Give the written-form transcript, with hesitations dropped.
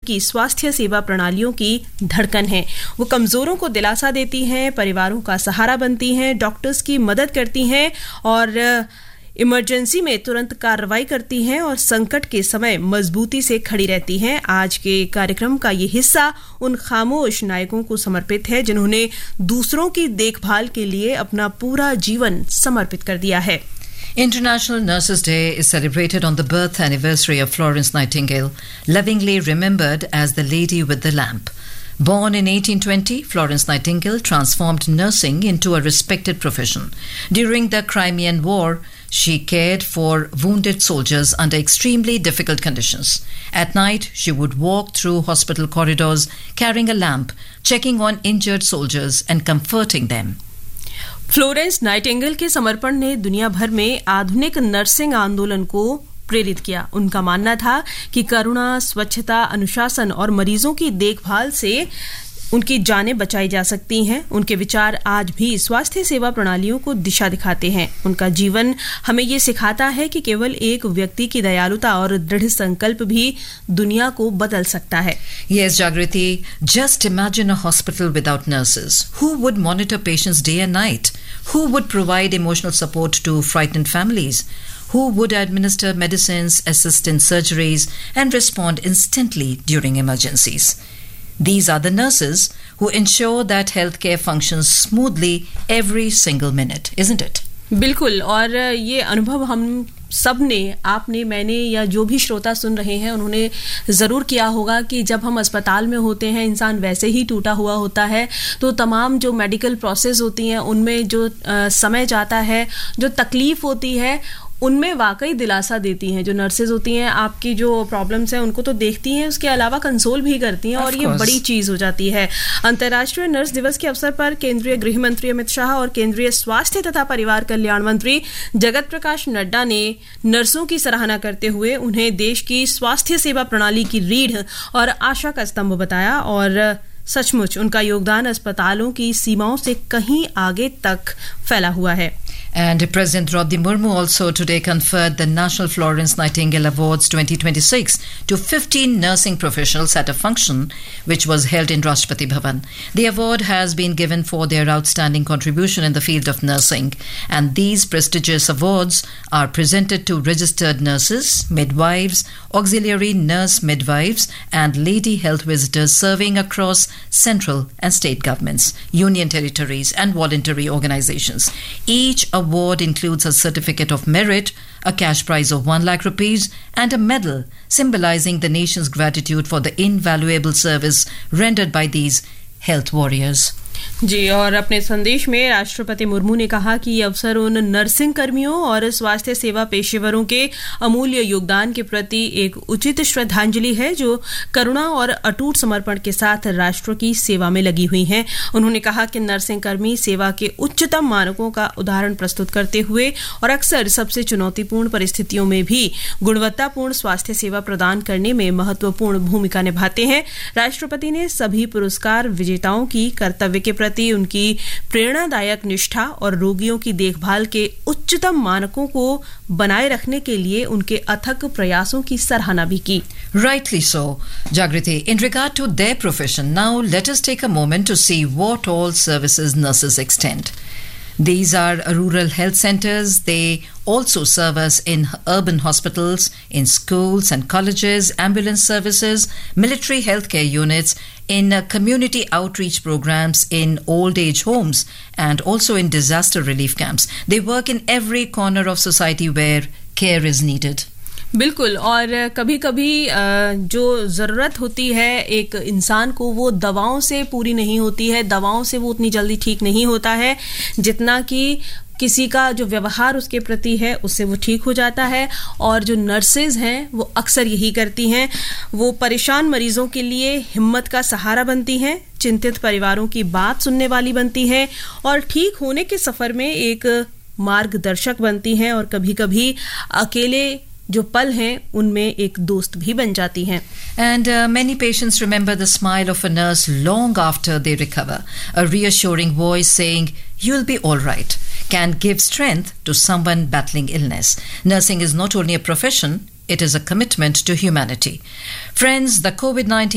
की स्वास्थ्य सेवा प्रणालियों की धड़कन हैं। वो कमजोरों को दिलासा देती हैं, परिवारों का सहारा बनती हैं, डॉक्टर्स की मदद करती हैं और इमरजेंसी में तुरंत कार्रवाई करती हैं और संकट के समय मजबूती से खड़ी रहती हैं। आज के कार्यक्रम का ये हिस्सा उन खामोश नायकों को समर्पित है जिन्होंने दूसरों की देखभाल के लिए अपना पूरा जीवन समर्पित कर दिया है। International Nurses Day is celebrated on the birth anniversary of Florence Nightingale, lovingly remembered as the Lady with the Lamp. Born in 1820, Florence Nightingale transformed nursing into a respected profession. During the Crimean War, she cared for wounded soldiers under extremely difficult conditions. At night, she would walk through hospital corridors carrying a lamp, checking on injured soldiers and comforting them. Florence Nightingale के समर्पण ने दुनिया भर में आधुनिक nursing आंदोलन को प्रेरित किया। उनका मानना था कि करुणा, स्वच्छता, अनुशासन और मरीजों की देखभाल से उनकी जानें बचाई जा सकती हैं। उनके विचार आज भी स्वास्थ्य सेवा प्रणालियों को दिशा दिखाते हैं। उनका जीवन हमें ये सिखाता है कि केवल एक व्यक्ति की दयालुता और दृढ़ संकल्प भी दुनिया को बदल सकता है। Yes, Jagriti, just imagine a hospital without nurses. Who would monitor patients day and night? Who would provide emotional support to frightened families? Who would administer medicines, assist in surgeries, and respond instantly during emergencies? These are the nurses who ensure that healthcare functions smoothly every single minute, isn't it? बिल्कुल, और ये अनुभव हम सब ने, आपने, मैंने या जो भी श्रोता सुन रहे हैं उन्होंने ज़रूर किया होगा कि जब हम अस्पताल में होते हैं इंसान वैसे ही टूटा हुआ होता है, तो तमाम जो मेडिकल प्रोसेस होती हैं उनमें जो समय जाता है, जो तकलीफ़ होती है, उनमें वाकई दिलासा देती हैं। जो नर्सेज होती हैं आपकी जो प्रॉब्लम्स हैं उनको तो देखती हैं, उसके अलावा कंसोल भी करती हैं और ये बड़ी चीज़ हो जाती है। अंतर्राष्ट्रीय नर्स दिवस के अवसर पर केंद्रीय गृह मंत्री अमित शाह और केंद्रीय स्वास्थ्य तथा परिवार कल्याण मंत्री जगत प्रकाश नड्डा ने नर्सों की सराहना करते हुए उन्हें देश की स्वास्थ्य सेवा प्रणाली की रीढ़ और आशा का स्तंभ बताया और सचमुच उनका योगदान अस्पतालों की सीमाओं से कहीं आगे तक फैला हुआ है। And President Draupadi Murmu also today conferred the National Florence Nightingale Awards 2026 to 15 nursing professionals at a function which was held in Rashtrapati Bhavan. The award has been given for their outstanding contribution in the field of nursing, and these prestigious awards are presented to registered nurses, midwives, auxiliary nurse midwives, and lady health visitors serving across central and state governments, union territories, and voluntary organizations. Each award includes a certificate of merit, a cash prize of 1 lakh rupees, and a medal symbolizing the nation's gratitude for the invaluable service rendered by these health warriors. जी, और अपने संदेश में राष्ट्रपति मुर्मू ने कहा कि ये अवसर उन नर्सिंग कर्मियों और स्वास्थ्य सेवा पेशेवरों के अमूल्य योगदान के प्रति एक उचित श्रद्धांजलि है जो करुणा और अटूट समर्पण के साथ राष्ट्र की सेवा में लगी हुई हैं। उन्होंने कहा कि नर्सिंग कर्मी सेवा के उच्चतम मानकों का उदाहरण प्रस्तुत करते हुए और अक्सर सबसे चुनौतीपूर्ण परिस्थितियों में भी गुणवत्तापूर्ण स्वास्थ्य सेवा प्रदान करने में महत्वपूर्ण भूमिका निभाते हैं। राष्ट्रपति ने सभी पुरस्कार विजेताओं की कर्तव्य के प्रति उनकी प्रेरणादायक निष्ठा और रोगियों की देखभाल के उच्चतम मानकों को बनाए रखने के लिए उनके अथक प्रयासों की सराहना भी की। Rightly so, Jagriti. In regard to their profession, now let us take a moment to see what all services nurses extend. These are rural health centers. They also serve us in urban hospitals, in schools and colleges, ambulance services, military healthcare units, in community outreach programs, in old age homes, and also in disaster relief camps. They work in every corner of society where care is needed. बिल्कुल, और कभी कभी जो ज़रूरत होती है एक इंसान को वो दवाओं से पूरी नहीं होती है, दवाओं से वो उतनी जल्दी ठीक नहीं होता है जितना कि किसी का जो व्यवहार उसके प्रति है उससे वो ठीक हो जाता है। और जो नर्सेज हैं वो अक्सर यही करती हैं, वो परेशान मरीजों के लिए हिम्मत का सहारा बनती हैं, चिंतित परिवारों की बात सुनने वाली बनती हैं और ठीक होने के सफ़र में एक मार्गदर्शक बनती हैं और कभी कभी अकेले जो पल हैं उनमें एक दोस्त भी बन जाती हैं। And many patients remember the smile of a nurse long after they recover. A reassuring voice saying, "You'll be all right," can give strength to someone battling illness. Nursing is not only a profession, it is a commitment to humanity. Friends, the COVID-19